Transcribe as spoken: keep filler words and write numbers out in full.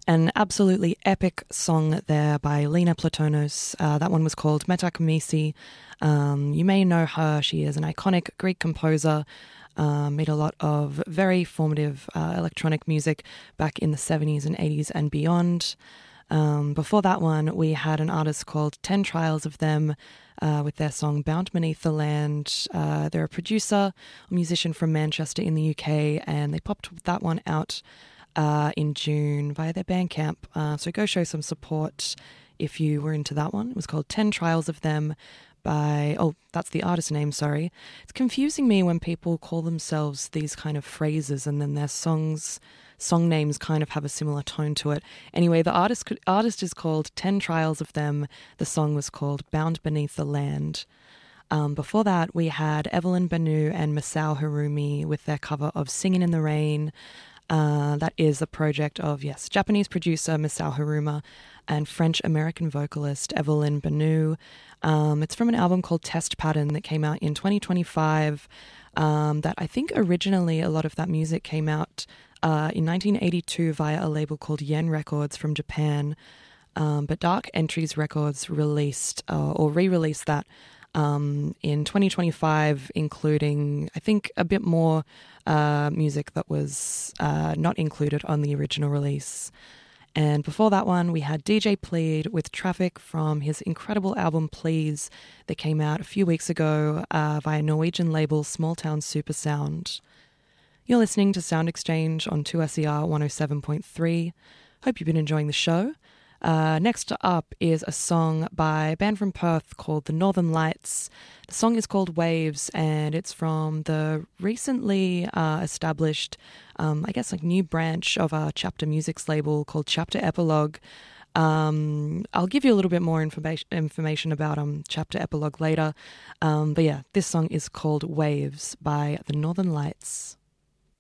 An absolutely epic song there by Lena Platonos. Uh, that one was called Metakomisi. Um, you may know her. She is an iconic Greek composer. Uh, made a lot of very formative uh, electronic music back in the seventies and eighties and beyond. Um, before that one, we had an artist called Ten Trials of Them uh, with their song Bound Beneath the Land. Uh, they're a producer, a musician from Manchester in the U K, and they popped that one out uh, in June via their Bandcamp. Uh, so go show some support if you were into that one. It was called Ten Trials of Them by, oh, that's the artist name, sorry. It's confusing me when people call themselves these kind of phrases and then their songs, song names kind of have a similar tone to it. Anyway, the artist artist is called Ten Trials of Them. The song was called Bound Beneath the Land. Um, before that, we had Evelyn Banu and Masao Harumi with their cover of Singing in the Rain. Uh, that is a project of, yes, Japanese producer Masao Haruma and French-American vocalist Evelyn Banu. Um, it's from an album called Test Pattern that came out in twenty twenty-five. Um, that I think originally a lot of that music came out uh, in nineteen eighty-two via a label called Yen Records from Japan. Um, but Dark Entries Records released uh, or re-released that um, in twenty twenty-five, including, I think, a bit more uh, music that was uh, not included on the original release. And before that one, we had D J Plead with Traffic from his incredible album Please that came out a few weeks ago uh, via Norwegian label Small Town Super Sound. You're listening to Sound Exchange on two S E R one oh seven point three. Hope you've been enjoying the show. Uh, next up is a song by a band from Perth called The Northern Lights. The song is called Waves, and it's from the recently uh, established, um, I guess, like new branch of our Chapter Music's label called Chapter Epilogue. Um, I'll give you a little bit more information information about um, Chapter Epilogue later. Um, but yeah, this song is called Waves by The Northern Lights.